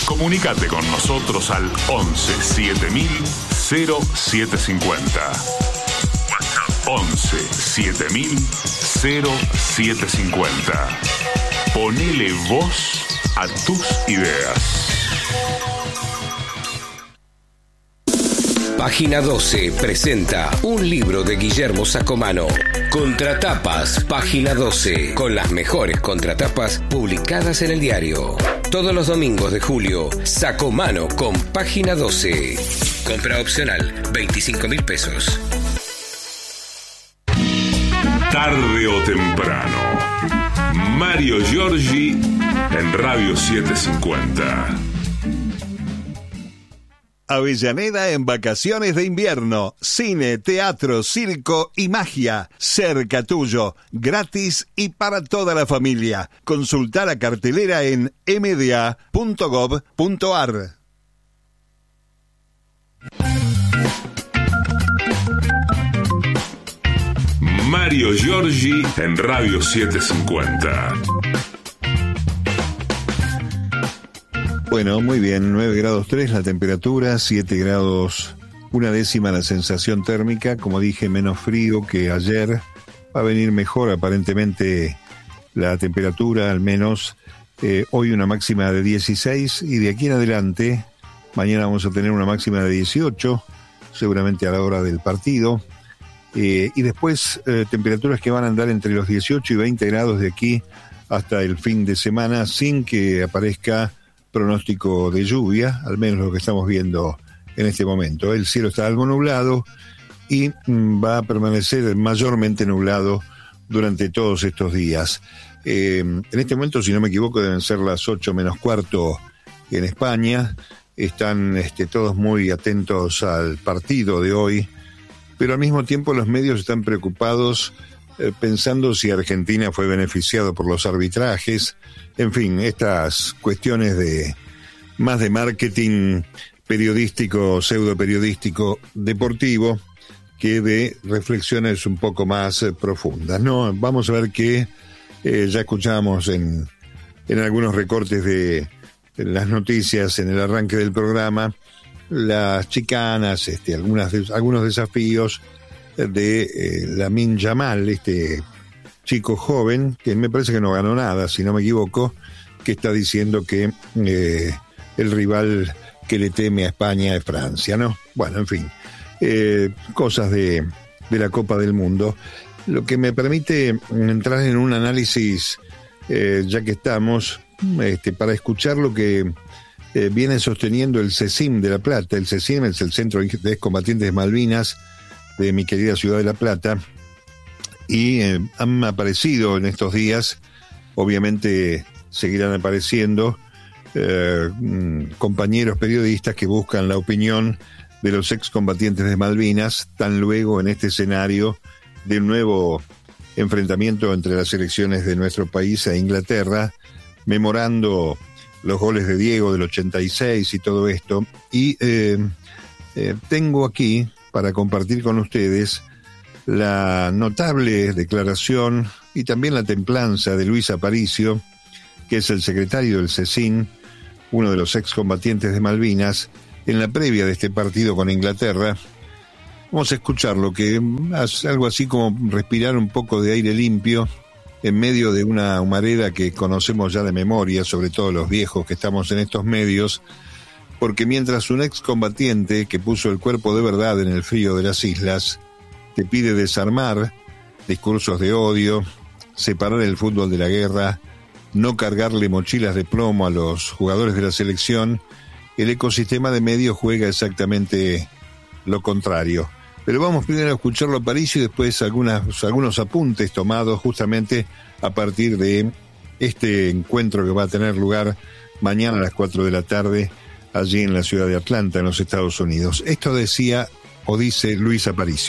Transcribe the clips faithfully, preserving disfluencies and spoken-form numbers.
Comunicate con nosotros al once siete mil cero siete cincuenta. WhatsApp once siete mil cero siete cincuenta. Ponele voz a tus ideas. Página doce presenta un libro de Guillermo Sacomano. Contratapas, Página doce, con las mejores contratapas publicadas en el diario. Todos los domingos de julio, Sacomano con Página doce. Compra opcional, veinticinco mil pesos. Tarde o temprano, Mario Giorgi en Radio setecientos cincuenta. Avellaneda en vacaciones de invierno. Cine, teatro, circo y magia. Cerca tuyo. Gratis y para toda la familia. Consulta la cartelera en eme de a punto gob punto ar. Mario Giorgi en Radio setecientos cincuenta. Bueno, muy bien, nueve grados tres la temperatura, siete grados una décima la sensación térmica, como dije, menos frío que ayer, va a venir mejor aparentemente la temperatura, al menos eh, hoy una máxima de dieciséis y de aquí en adelante, mañana vamos a tener una máxima de dieciocho, seguramente a la hora del partido, eh, y después eh, temperaturas que van a andar entre los dieciocho y veinte grados de aquí hasta el fin de semana, sin que aparezca pronóstico de lluvia, al menos lo que estamos viendo en este momento. El cielo está algo nublado y mm, va a permanecer mayormente nublado durante todos estos días. Eh, en este momento, si no me equivoco, deben ser las ocho menos cuarto en España. Están este, todos muy atentos al partido de hoy, pero al mismo tiempo los medios están preocupados eh, pensando si Argentina fue beneficiado por los arbitrajes. En fin, estas cuestiones de más de marketing periodístico, pseudo periodístico, deportivo, que de reflexiones un poco más eh, profundas, ¿no? Vamos a ver que eh, ya escuchamos en, en algunos recortes de, de las noticias en el arranque del programa, las chicanas, este, algunas de, algunos desafíos de eh, Lamine Yamal, este chico joven, que me parece que no ganó nada, si no me equivoco, que está diciendo que eh, el rival que le teme a España es Francia, ¿no? Bueno, en fin, eh, cosas de, de la Copa del Mundo. Lo que me permite entrar en un análisis, eh, ya que estamos, este, para escuchar lo que eh, viene sosteniendo el CECIM de La Plata. El CECIM es el Centro de Excombatientes de Malvinas de mi querida ciudad de La Plata, y eh, han aparecido en estos días, obviamente seguirán apareciendo, eh, compañeros periodistas que buscan la opinión de los excombatientes de Malvinas, tan luego en este escenario de un nuevo enfrentamiento entre las selecciones de nuestro país e Inglaterra, memorando los goles de Diego del ochenta y seis y todo esto. Y eh, eh, tengo aquí para compartir con ustedes la notable declaración y también la templanza de Luis Aparicio, que es el secretario del CECIN, uno de los excombatientes de Malvinas, en la previa de este partido con Inglaterra. Vamos a escuchar lo que es algo así como respirar un poco de aire limpio en medio de una humareda que conocemos ya de memoria, sobre todo los viejos que estamos en estos medios, porque mientras un excombatiente que puso el cuerpo de verdad en el frío de las islas te pide desarmar discursos de odio, separar el fútbol de la guerra, no cargarle mochilas de plomo a los jugadores de la selección, el ecosistema de medios juega exactamente lo contrario. Pero vamos primero a escucharlo a Aparicio y después algunas, algunos apuntes tomados justamente a partir de este encuentro que va a tener lugar mañana a las cuatro de la tarde allí en la ciudad de Atlanta, en los Estados Unidos. Esto decía o dice Luis Aparicio.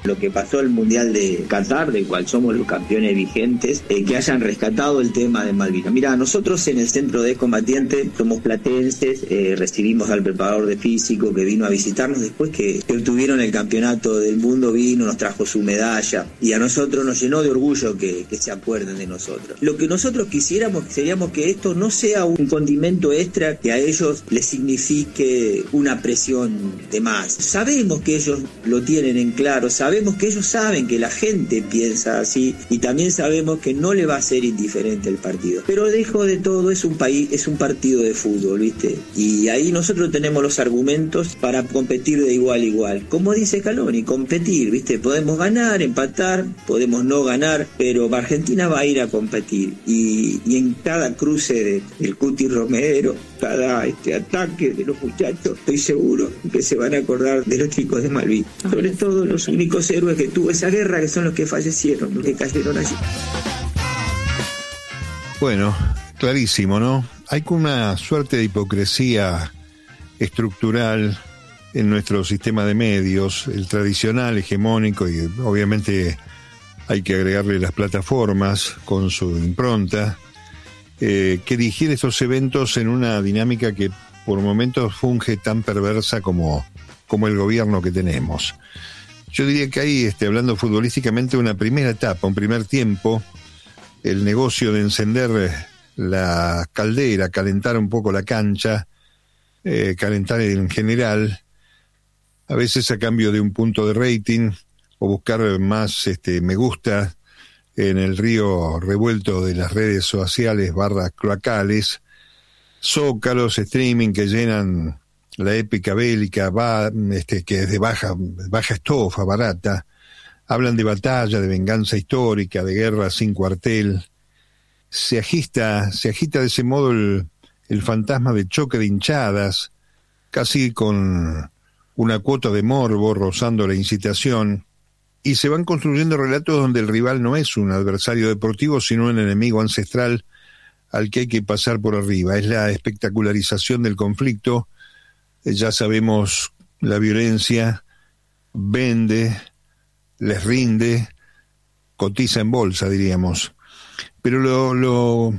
lo que pasó el Mundial de Qatar, del cual somos los campeones vigentes, eh, que hayan rescatado el tema de Malvinas. Mira, nosotros en el Centro de Excombatientes somos platenses, eh, recibimos al preparador de físico que vino a visitarnos después que, que obtuvieron el campeonato del mundo, vino, nos trajo su medalla y a nosotros nos llenó de orgullo que, que se acuerden de nosotros. Lo que nosotros quisiéramos seríamos que esto no sea un condimento extra que a ellos les signifique una presión de más. Sabemos que ellos lo tienen en claro, sabemos que ellos saben que la gente piensa así y también sabemos que no le va a ser indiferente el partido. Pero dejo de todo, es un país, es un partido de fútbol, ¿viste? Y ahí nosotros tenemos los argumentos para competir de igual a igual. Como dice Scaloni, competir, ¿viste? Podemos ganar, empatar, podemos no ganar, pero Argentina va a ir a competir. Y, y en cada cruce de, del Cuti Romero, cada este ataque de los muchachos, estoy seguro que se van a acordar de los chicos de Malvinas. Sobre todo los únicos héroes que tuvo esa guerra, que son los que fallecieron, los que cayeron allí. Bueno, clarísimo, ¿no? Hay una suerte de hipocresía estructural en nuestro sistema de medios, el tradicional, hegemónico, y obviamente hay que agregarle las plataformas con su impronta, eh, que digiere estos eventos en una dinámica que por momentos funge tan perversa como, como el gobierno que tenemos. Yo diría que hay, este, hablando futbolísticamente, una primera etapa, un primer tiempo, el negocio de encender la caldera, calentar un poco la cancha, eh, calentar en general, a veces a cambio de un punto de rating, o buscar más este, me gusta en el río revuelto de las redes sociales barra cloacales, zócalos, streaming que llenan la épica bélica, va, este, que es de baja, baja estofa, barata, hablan de batalla, de venganza histórica, de guerra sin cuartel. Se agita, se agita de ese modo el, el fantasma de choque de hinchadas, casi con una cuota de morbo rozando la incitación, y se van construyendo relatos donde el rival no es un adversario deportivo, sino un enemigo ancestral al que hay que pasar por arriba. Es la espectacularización del conflicto. Ya sabemos, la violencia vende, les rinde, cotiza en bolsa, diríamos. Pero lo, lo,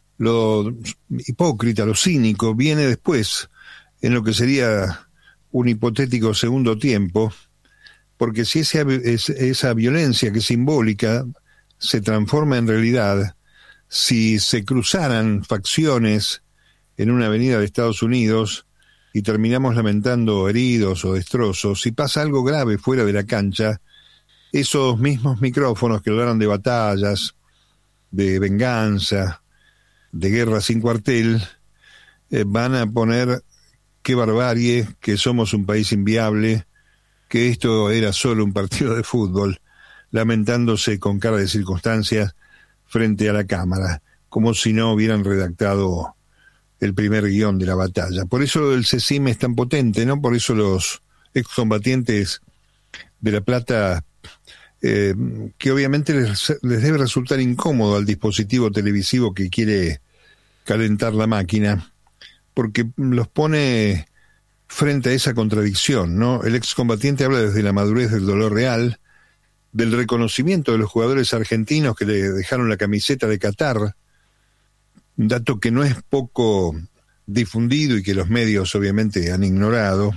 lo hipócrita, lo cínico, viene después, en lo que sería un hipotético segundo tiempo, porque si esa, esa violencia que es simbólica se transforma en realidad, si se cruzaran facciones en una avenida de Estados Unidos y terminamos lamentando heridos o destrozos, si pasa algo grave fuera de la cancha, esos mismos micrófonos que hablaron de batallas, de venganza, de guerra sin cuartel, eh, van a poner qué barbarie, que somos un país inviable, que esto era solo un partido de fútbol, lamentándose con cara de circunstancias frente a la cámara, como si no hubieran redactado el primer guión de la batalla. Por eso el CECIM es tan potente, ¿no? Por eso los excombatientes de La Plata, eh, que obviamente les, les debe resultar incómodo al dispositivo televisivo que quiere calentar la máquina, porque los pone frente a esa contradicción, ¿no? El excombatiente habla desde la madurez del dolor real, del reconocimiento de los jugadores argentinos que le dejaron la camiseta de Qatar, un dato que no es poco difundido y que los medios obviamente han ignorado,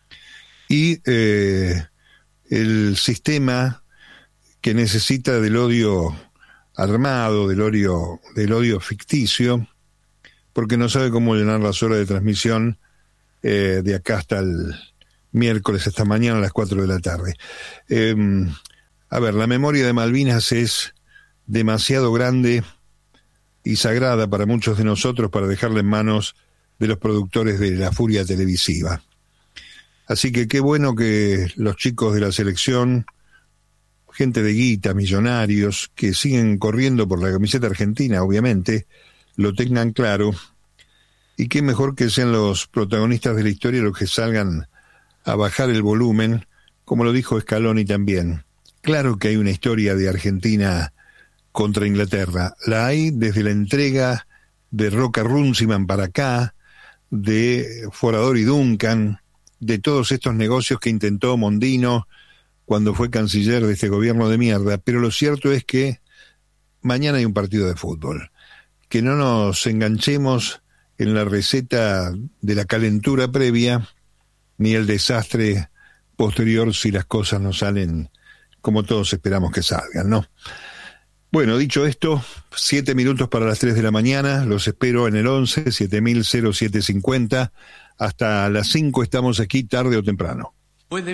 y eh, el sistema que necesita del odio armado, del odio, del odio ficticio, porque no sabe cómo llenar las horas de transmisión eh, de acá hasta el miércoles, hasta mañana a las cuatro de la tarde. Eh, a ver, la memoria de Malvinas es demasiado grande y sagrada para muchos de nosotros para dejarla en manos de los productores de la furia televisiva. Así que qué bueno que los chicos de la selección, gente de guita, millonarios, que siguen corriendo por la camiseta argentina, obviamente, lo tengan claro, y qué mejor que sean los protagonistas de la historia los que salgan a bajar el volumen, como lo dijo Scaloni también. Claro que hay una historia de Argentina contra Inglaterra, la hay desde la entrega de Roca Runciman para acá, de Forador y Duncan, de todos estos negocios que intentó Mondino cuando fue canciller de este gobierno de mierda, pero lo cierto es que mañana hay un partido de fútbol. Que no nos enganchemos en la receta de la calentura previa, ni el desastre posterior si las cosas no salen como todos esperamos que salgan, ¿no? Bueno, dicho esto, siete minutos para las tres de la mañana, los espero en el once siete mil cero siete cincuenta, hasta las cinco estamos aquí tarde o temprano.